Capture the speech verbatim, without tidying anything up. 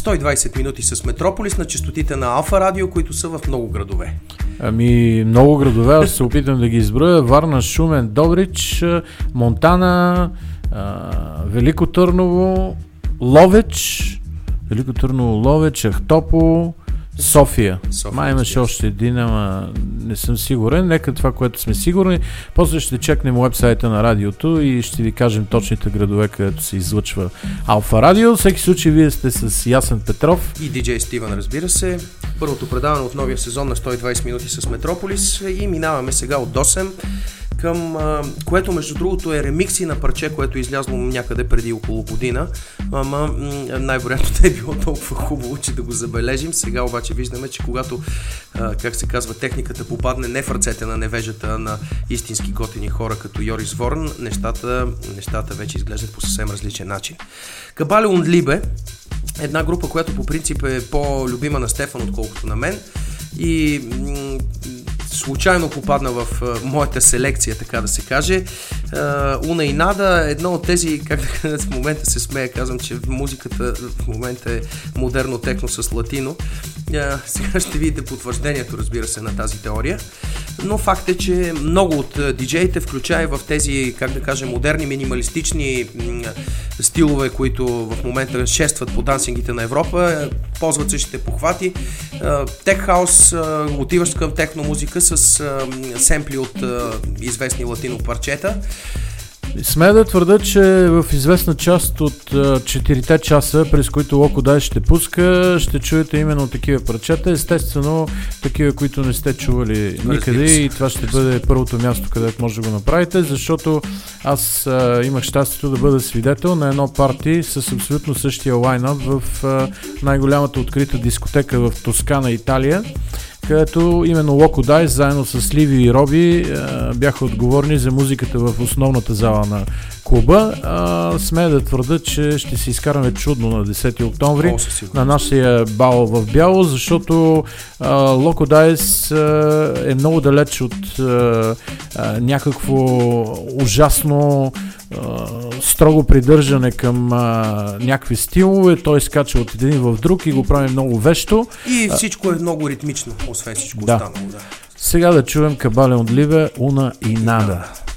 сто и двайсет минути с Метрополис на честотите на Алфа Радио, които са в много градове. Ами, много градове, аз се опитам да ги изброя. Варна, Шумен, Добрич, Монтана, а, Велико Търново, Ловеч, Велико Търново, Ловеч, Ахтопол, София. София Май имаше още един, ама не съм сигурен. Нека това, което сме сигурни. После ще чекнем уебсайта на радиото и ще ви кажем точните градове, където се излъчва Алфа Радио. Всеки случай, вие сте с Ясен Петров и диджей Стивън, разбира се. Първото предаване от новия сезон на сто и двайсет минути с Метрополис и минаваме сега от осем към, а, което между другото е ремикси на парче, което е излязло някъде преди около година, ама м- най-вероятно не е било толкова хубаво, че да го забележим. Сега обаче виждаме, че когато, а, как се казва, техниката попадне не в ръцете на невежата, а на истински готини хора като Йорис Ворн, нещата, нещата вече изглеждат по съвсем различен начин. Кабале und Liebe, една група, която по принцип е по-любима на Стефан, отколкото на мен, и м- случайно попадна в а, моята селекция, така да се каже. Уна и Нада, едно от тези, как да в момента се смея, казвам, че музиката в момента е модерно техно с латино. А, сега ще видите потвърждението, разбира се, на тази теория. Но факт е, че много от диджеите, включая в тези, как да кажа, модерни, минималистични м- стилове, които в момента шестват по дансингите на Европа, ползват същите похвати. Тех хаус, отиваш към техно музика с а, семпли от а, известни латино парчета. Смея да твърда, че в известна част от четирите часа, през които Loco Dice ще пуска, ще чуете именно такива парчета. Естествено, такива, които не сте чували никъде, и това ще бъде първото място, където може да го направите, защото аз а, имах щастието да бъда свидетел на едно парти с абсолютно същия лайнъп в а, най-голямата открита дискотека в Тоскана, Италия, където именно Loco Dice заедно с Ливи и Роби е, бяха отговорни за музиката в основната зала на клуба. Е, смея да твърда, че ще се изкараме чудно на десети октомври О, на нашия бал в бяло, защото е, Loco Dice е, е много далеч от е, е, някакво ужасно Uh, строго придържане към uh, някакви стилове. Той скача от един в друг и го прави много вещо. И всичко е много ритмично, освен всичко да. останало. Да. Сега да чуем Кабале und Liebe, Уна и Нада.